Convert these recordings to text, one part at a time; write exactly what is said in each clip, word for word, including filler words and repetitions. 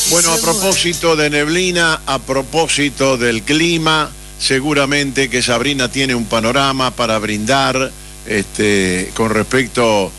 Bueno, a propósito de neblina, a propósito del clima, seguramente que Sabrina tiene un panorama para brindar este, con respecto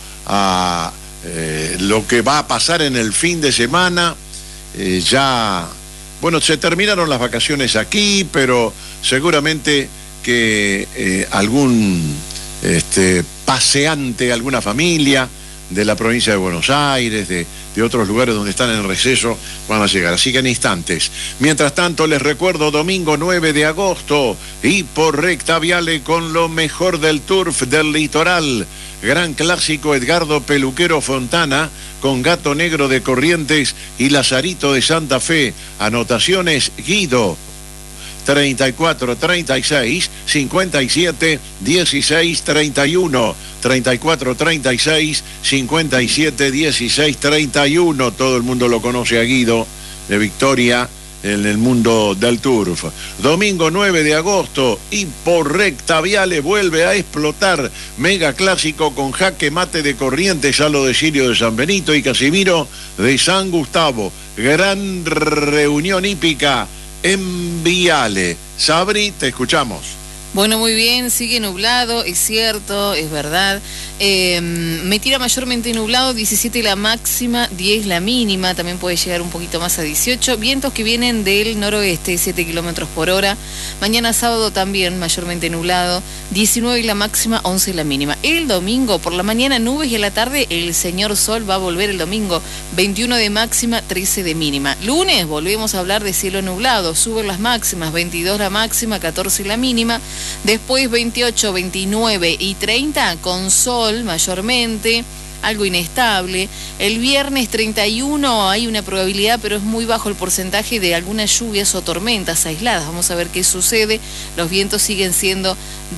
a eh, lo que va a pasar en el fin de semana. Eh, ya, bueno, se terminaron las vacaciones aquí, pero seguramente que eh, algún este, paseante, alguna familia de la provincia de Buenos Aires, de, de otros lugares donde están en receso, van a llegar. Así que en instantes. Mientras tanto, les recuerdo, domingo nueve de agosto, y por Recta Viale con lo mejor del turf del litoral. Gran clásico Edgardo Peluquero Fontana, con Gato Negro de Corrientes y Lazarito de Santa Fe. Anotaciones, Guido. treinta y cuatro, treinta y seis, cincuenta y siete, dieciséis, treinta y uno, treinta y cuatro, treinta y seis, cincuenta y siete, dieciséis, treinta y uno. Todo el mundo lo conoce a Guido, de Victoria, en el mundo del turf. Domingo nueve de agosto, y por Recta Viale vuelve a explotar. Mega clásico con Jaque Mate de Corrientes, Salo de Sirio de San Benito y Casimiro de San Gustavo. Gran reunión hípica en Viale. Sabri, te escuchamos. Bueno, muy bien, sigue nublado, es cierto, es verdad. Eh, me tira mayormente nublado, diecisiete la máxima, diez la mínima, también puede llegar un poquito más a dieciocho. Vientos que vienen del noroeste, siete kilómetros por hora. Mañana sábado también mayormente nublado, diecinueve la máxima, once la mínima. El domingo por la mañana nubes y a la tarde el señor sol va a volver el domingo, veintiuno de máxima, trece de mínima. Lunes volvemos a hablar de cielo nublado, suben las máximas, veintidós la máxima, catorce la mínima. Después veintiocho, veintinueve y treinta con sol mayormente, algo inestable. El viernes treinta y uno hay una probabilidad, pero es muy bajo el porcentaje de algunas lluvias o tormentas aisladas. Vamos a ver qué sucede. Los vientos siguen siendo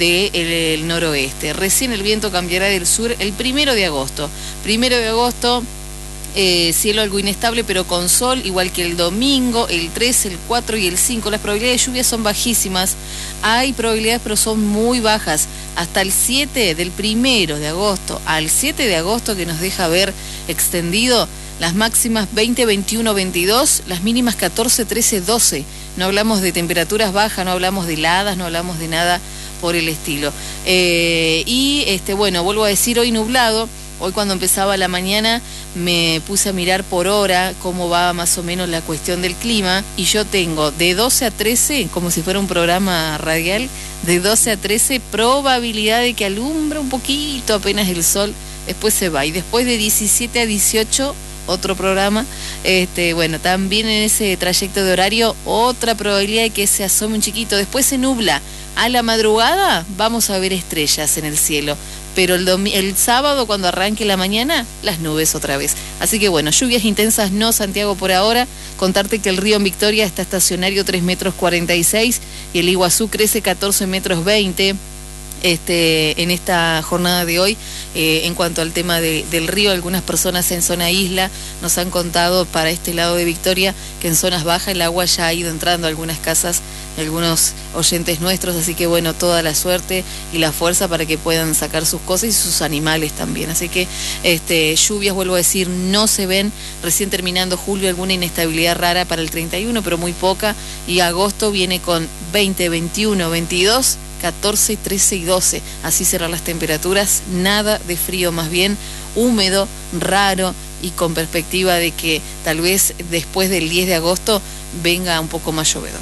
del noroeste. Recién el viento cambiará del sur el primero de agosto. Primero de agosto... Eh, cielo algo inestable pero con sol, igual que el domingo, el tres, el cuatro y el cinco. Las probabilidades de lluvia son bajísimas. Hay probabilidades pero son muy bajas. Hasta el siete del primero de agosto al siete de agosto, que nos deja ver extendido las máximas veinte, veintiuno, veintidós, las mínimas catorce, trece, doce. No hablamos de temperaturas bajas, no hablamos de heladas, no hablamos de nada por el estilo. Eh, y este bueno, vuelvo a decir, hoy nublado. Hoy cuando empezaba la mañana me puse a mirar por hora cómo va más o menos la cuestión del clima, y yo tengo de doce a trece, como si fuera un programa radial, de doce a trece probabilidad de que alumbra un poquito apenas el sol, después se va. Y después de diecisiete a dieciocho, otro programa, este bueno, también en ese trayecto de horario, otra probabilidad de que se asome un chiquito. Después se nubla. A la madrugada vamos a ver estrellas en el cielo, pero el, el sábado, cuando arranque la mañana, las nubes otra vez. Así que bueno, lluvias intensas no, Santiago, por ahora. Contarte que el río en Victoria está estacionario tres metros cuarenta y seis y el Iguazú crece catorce metros veinte. Este, en esta jornada de hoy, eh, en cuanto al tema de, del río, algunas personas en zona isla nos han contado para este lado de Victoria que en zonas bajas el agua ya ha ido entrando a algunas casas, algunos oyentes nuestros, así que bueno, toda la suerte y la fuerza para que puedan sacar sus cosas y sus animales también. Así que este, lluvias, vuelvo a decir, no se ven. Recién terminando julio, alguna inestabilidad rara para el treinta y uno, pero muy poca, y agosto viene con veinte, veintiuno, veintidós, catorce, trece y doce. Así serán las temperaturas, nada de frío, más bien húmedo, raro, y con perspectiva de que tal vez después del diez de agosto venga un poco más llovedor.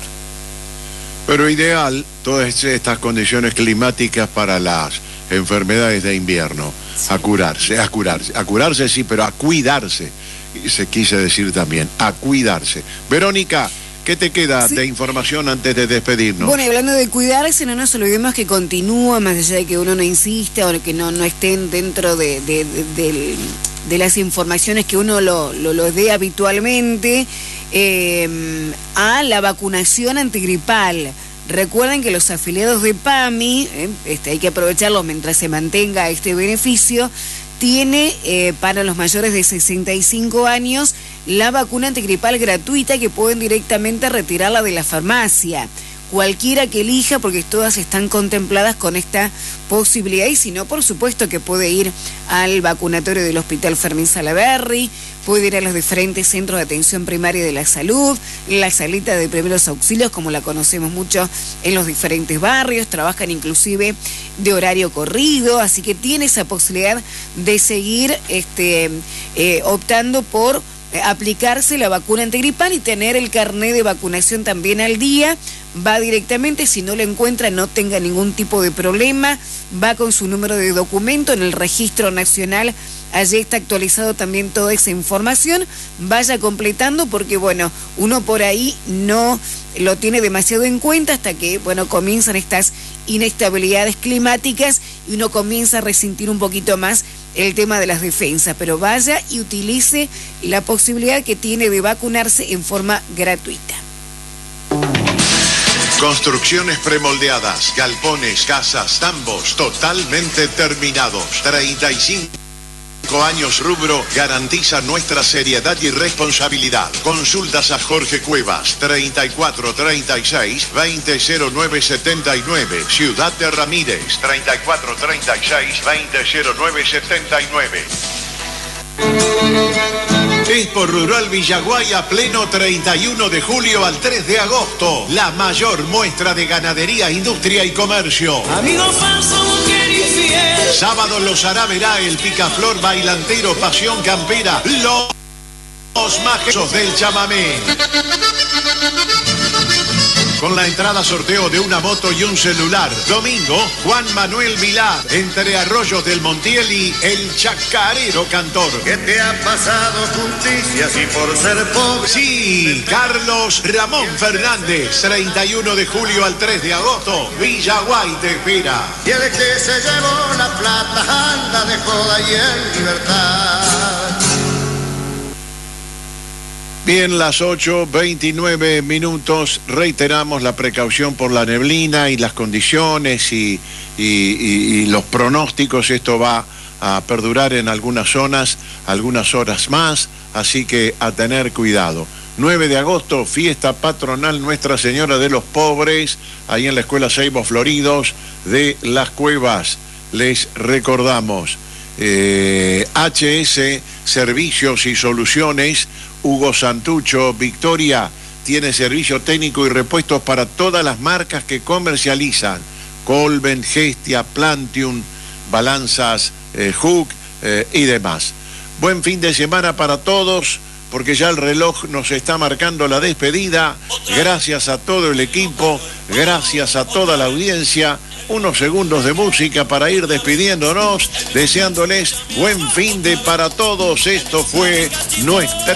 Pero ideal todas estas condiciones climáticas para las enfermedades de invierno. Sí. A curarse, a curarse, a curarse sí, pero a cuidarse, se quise decir también, a cuidarse. Verónica, ¿qué te queda sí. de información antes de despedirnos? Bueno, y hablando de cuidarse, no nos olvidemos que continúa, más allá de que uno no insista o que no, no estén dentro de, de, de, de, de las informaciones que uno lo, lo, lo dé habitualmente, eh, a la vacunación antigripal. Recuerden que los afiliados de PAMI, eh, este, hay que aprovecharlo mientras se mantenga este beneficio, tiene eh, para los mayores de sesenta y cinco años la vacuna antigripal gratuita, que pueden directamente retirarla de la farmacia. cualquiera que elija, porque todas están contempladas con esta posibilidad, y si no, por supuesto que puede ir al vacunatorio del Hospital Fermín Salaberry, puede ir a los diferentes centros de atención primaria de la salud, la salita de primeros auxilios, como la conocemos mucho en los diferentes barrios, trabajan inclusive de horario corrido, así que tiene esa posibilidad de seguir este, eh, optando por aplicarse la vacuna antigripal y tener el carnet de vacunación también al día. Va directamente, si no lo encuentra, no tenga ningún tipo de problema, va con su número de documento en el registro nacional. Allí está actualizado también toda esa información, vaya completando, porque bueno, uno por ahí no lo tiene demasiado en cuenta hasta que, bueno, comienzan estas inestabilidades climáticas y uno comienza a resentir un poquito más el tema de las defensas, pero vaya y utilice la posibilidad que tiene de vacunarse en forma gratuita. Construcciones premoldeadas, galpones, casas, tambos, totalmente terminados. treinta y cinco años rubro garantiza nuestra seriedad y responsabilidad. Consultas a Jorge Cuevas, treinta y cuatro treinta y seis veinte cero nueve setenta y nueve. Ciudad de Ramírez, treinta y cuatro treinta y seis veinte cero nueve setenta y nueve. Expo Rural Villaguay a pleno treinta y uno de julio al tres de agosto. La mayor muestra de ganadería, industria y comercio. Amigo falso, mujer infiel. Sábado los hará verá el picaflor bailantero Pasión Campera. Los, los majesos del chamamé. Con la entrada sorteo de una moto y un celular. Domingo, Juan Manuel Vilar, entre Arroyos del Montiel y el Chacarero Cantor. ¿Qué te ha pasado, justicia, si por ser pobre? Sí, Carlos Ramón Fernández, treinta y uno de julio al tres de agosto, Villaguay te espera. Y el que se llevó la plata anda de joda y en libertad. Bien, las ocho veintinueve minutos, reiteramos la precaución por la neblina y las condiciones y, y, y, y los pronósticos. Esto va a perdurar en algunas zonas, algunas horas más, así que a tener cuidado. nueve de agosto, fiesta patronal Nuestra Señora de los Pobres, ahí en la Escuela Seibo Floridos de Las Cuevas. Les recordamos, eh, H S Servicios y Soluciones, Hugo Santucho, Victoria, tiene servicio técnico y repuestos para todas las marcas que comercializan. Colben, Gestia, Plantium, Balanzas, eh, Hook eh, y demás. Buen fin de semana para todos, porque ya el reloj nos está marcando la despedida. Gracias a todo el equipo, gracias a toda la audiencia. Unos segundos de música para ir despidiéndonos, deseándoles buen fin de para todos. Esto fue nuestra